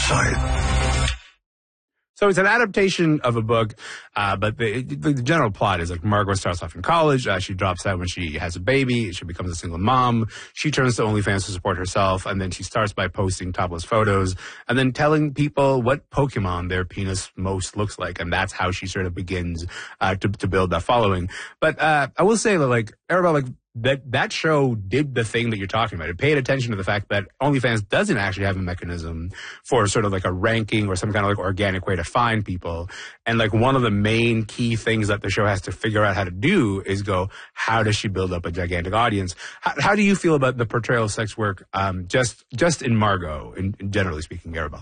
side. So it's an adaptation of a book, but the general plot is like Margot starts off in college. She drops out when she has a baby. She becomes a single mom. She turns to OnlyFans to support herself, and then she starts by posting topless photos and then telling people what Pokemon their penis most looks like, and that's how she sort of begins to build that following. But I will say that, like, Arabelle, like, that show did the thing that you're talking about. It paid attention to the fact that OnlyFans doesn't actually have a mechanism for sort of like a ranking or some kind of like organic way to find people. And like one of the main key things that the show has to figure out how to do is go, how does she build up a gigantic audience? How do you feel about the portrayal of sex work just in Margot, in generally speaking, Arabelle?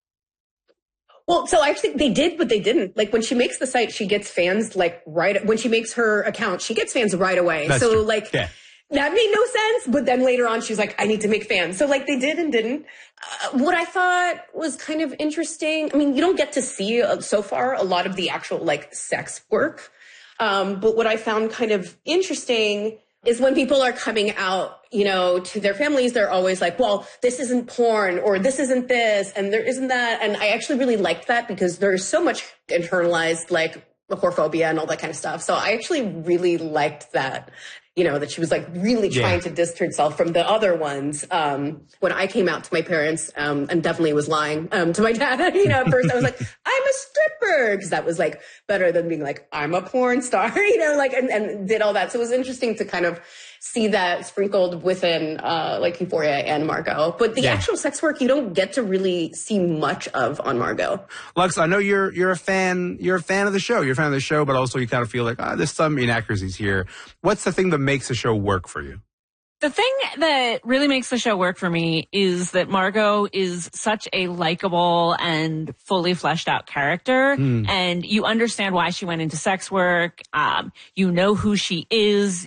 Well, so actually they did, but they didn't. Like when she makes the site, she gets fans like when she makes her account, she gets fans right away. That's so true. like yeah. That made no sense. But then later on, she's like, I need to make fans. So like they did and didn't. What I thought was kind of interesting. I mean, you don't get to see so far a lot of the actual like sex work. But what I found kind of interesting is when people are coming out, you know, to their families, they're always like, well, this isn't porn or this isn't this and there isn't that. And I actually really liked that because there's so much internalized like whorephobia and all that kind of stuff. So I actually really liked that, you know, that she was like really trying to distance herself from the other ones. When I came out to my parents, and definitely was lying to my dad, you know, at first I was like, I'm a stripper, because that was like better than being like, I'm a porn star, you know, like, and did all that. So it was interesting to kind of see that sprinkled within like Euphoria and Margot. But the actual sex work, you don't get to really see much of on Margot. Lux, I know you're a fan of the show. You're a fan of the show, but also you kind of feel like, there's some inaccuracies here. What's the thing that makes the show work for you? The thing that really makes the show work for me is that Margot is such a likable and fully fleshed out character. And you understand why she went into sex work. You know who she is.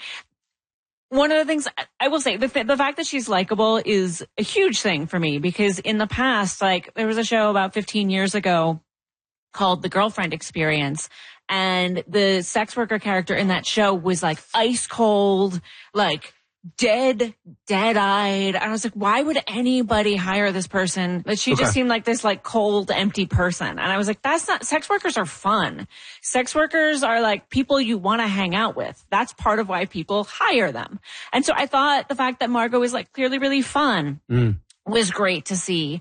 One of the things I will say, the fact that she's likable is a huge thing for me, because in the past, like, there was a show about 15 years ago called The Girlfriend Experience, and the sex worker character in that show was like ice cold, like dead-eyed. And I was like, why would anybody hire this person? But she just seemed like this like cold, empty person. And I was like, that's not, sex workers are fun. Sex workers are like people you want to hang out with. That's part of why people hire them. And so I thought the fact that Margot is like clearly really fun was great to see.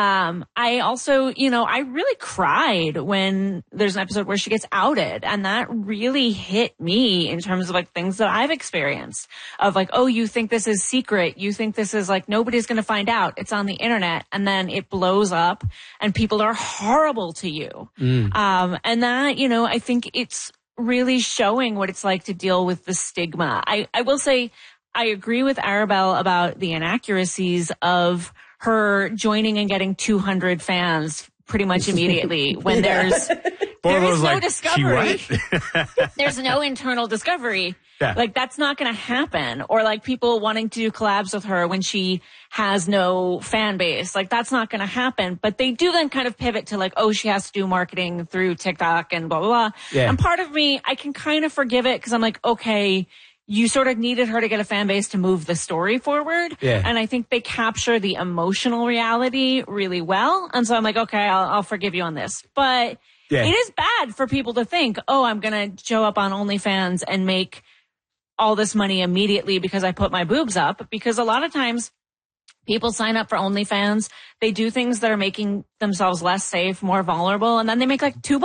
I also, you know, I really cried when there's an episode where she gets outed, and that really hit me in terms of like things that I've experienced of like, oh, you think this is secret. You think this is like, nobody's going to find out. It's on the internet, and then it blows up and people are horrible to you. And that, you know, I think it's really showing what it's like to deal with the stigma. I will say, I agree with Arabelle about the inaccuracies of her joining and getting 200 fans pretty much immediately when there is no discovery. There's no internal discovery. Like, that's not going to happen. Or like people wanting to do collabs with her when she has no fan base. Like, that's not going to happen. But they do then kind of pivot to like, oh, she has to do marketing through TikTok and blah, blah, blah. And part of me, I can kind of forgive it because I'm like, okay, you sort of needed her to get a fan base to move the story forward. And I think they capture the emotional reality really well. And so I'm like, okay, I'll forgive you on this. But it is bad for people to think, oh, I'm going to show up on OnlyFans and make all this money immediately because I put my boobs up. Because a lot of times people sign up for OnlyFans, they do things that are making themselves less safe, more vulnerable, and then they make like $2.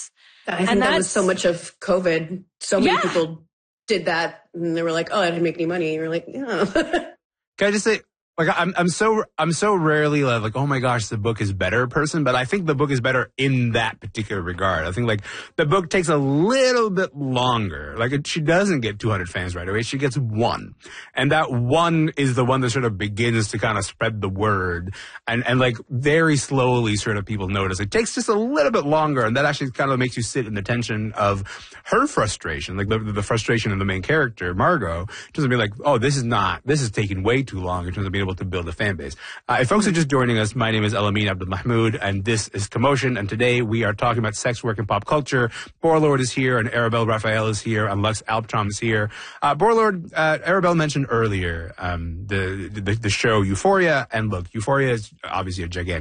I think that was so much of COVID. So many people did that, and they were like, oh, I didn't make any money. And you're like, yeah. Can I just say, like, I'm so rarely like, oh my gosh, the book is better person, but I think the book is better in that particular regard. I think like the book takes a little bit longer. Like, she doesn't get 200 fans right away. She gets one. And that one is the one that sort of begins to kind of spread the word, and like very slowly sort of people notice. It takes just a little bit longer, and that actually kind of makes you sit in the tension of her frustration, like the frustration of the main character, Margot, to be like, oh, this is taking way too long in terms of being able to build a fan base. If folks are just joining us, my name is Elamin Abdelmahmoud, and this is Commotion, and today we are talking about sex work and pop culture. Borlord is here, and Arabelle Raphael is here, and Lux Alptraum is here. Borlord, Arabelle mentioned earlier the show Euphoria, and look, Euphoria is obviously a gigantic